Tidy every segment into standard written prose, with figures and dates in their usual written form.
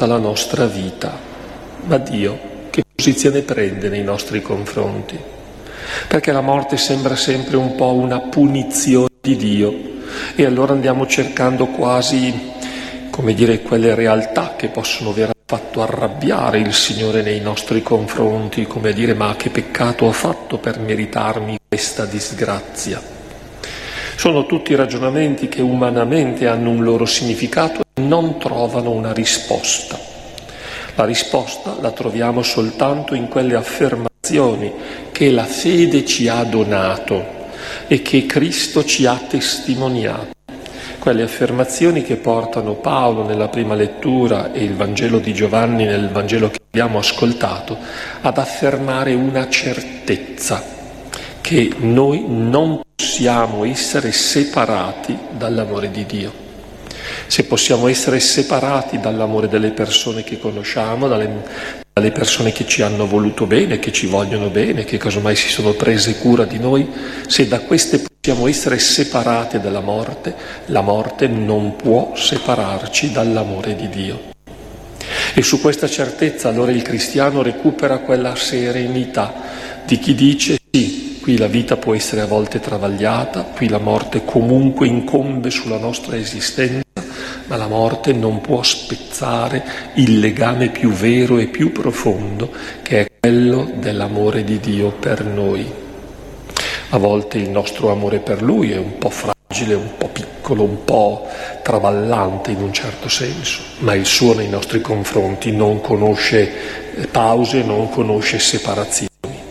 tutta la nostra vita. Ma Dio che posizione prende nei nostri confronti? Perché la morte sembra sempre un po' una punizione di Dio e allora andiamo cercando quasi, come dire, quelle realtà che possono aver fatto arrabbiare il Signore nei nostri confronti, come a dire: ma che peccato ho fatto per meritarmi questa disgrazia? Sono tutti ragionamenti che umanamente hanno un loro significato e non trovano una risposta. La risposta la troviamo soltanto in quelle affermazioni che la fede ci ha donato e che Cristo ci ha testimoniato. Quelle affermazioni che portano Paolo nella prima lettura e il Vangelo di Giovanni nel Vangelo che abbiamo ascoltato ad affermare una certezza, che noi non possiamo essere separati dall'amore di Dio. Se possiamo essere separati dall'amore delle persone che conosciamo, dalle persone che ci hanno voluto bene, che ci vogliono bene, che casomai si sono prese cura di noi, se da queste possiamo essere separati dalla morte, la morte non può separarci dall'amore di Dio. E su questa certezza allora il cristiano recupera quella serenità di chi dice: sì, qui la vita può essere a volte travagliata, qui la morte comunque incombe sulla nostra esistenza, ma la morte non può spezzare il legame più vero e più profondo, che è quello dell'amore di Dio per noi. A volte il nostro amore per Lui è un po' fragile, un po' piccolo, un po' traballante in un certo senso, ma il suo nei nostri confronti non conosce pause, non conosce separazioni.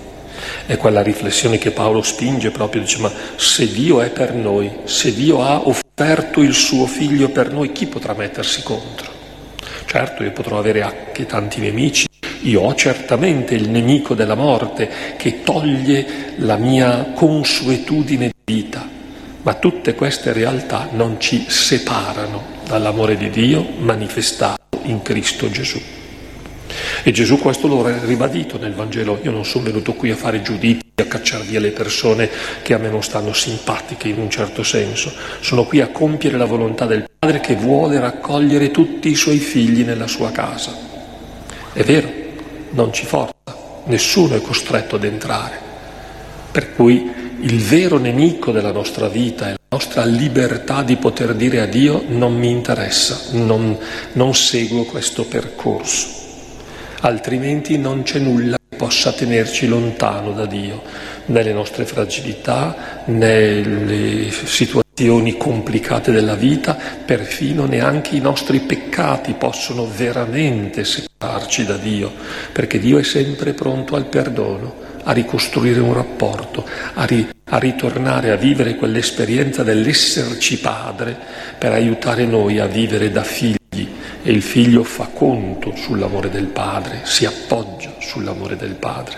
È quella riflessione che Paolo spinge proprio, dice: ma se Dio è per noi, se Dio ha offerto il suo figlio per noi, chi potrà mettersi contro? Certo, io potrò avere anche tanti nemici, io ho certamente il nemico della morte che toglie la mia consuetudine di vita, ma tutte queste realtà non ci separano dall'amore di Dio manifestato in Cristo Gesù. E Gesù questo lo ha ribadito nel Vangelo: io non sono venuto qui a fare giudizi, a cacciar via le persone che a me non stanno simpatiche in un certo senso, sono qui a compiere la volontà del Padre che vuole raccogliere tutti i suoi figli nella sua casa. È vero, non ci forza, nessuno è costretto ad entrare, per cui il vero nemico della nostra vita è la nostra libertà di poter dire a Dio: non mi interessa, non seguo questo percorso. Altrimenti non c'è nulla che possa tenerci lontano da Dio, né le nostre fragilità, né le situazioni complicate della vita, perfino neanche i nostri peccati possono veramente separarci da Dio, perché Dio è sempre pronto al perdono, a ricostruire un rapporto, a ritornare a vivere quell'esperienza dell'esserci padre per aiutare noi a vivere da figli. E il figlio fa conto sull'amore del padre, si appoggia sull'amore del padre.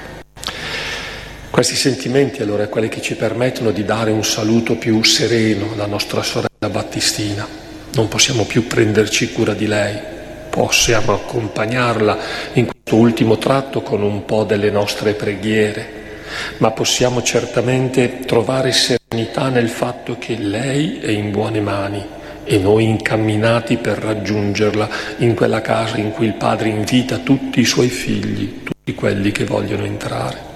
Questi sentimenti allora quelli che ci permettono di dare un saluto più sereno alla nostra sorella Battistina. Non possiamo più prenderci cura di lei, possiamo accompagnarla in questo ultimo tratto con un po' delle nostre preghiere, ma possiamo certamente trovare serenità nel fatto che lei è in buone mani e noi incamminati per raggiungerla in quella casa in cui il Padre invita tutti i suoi figli, tutti quelli che vogliono entrare.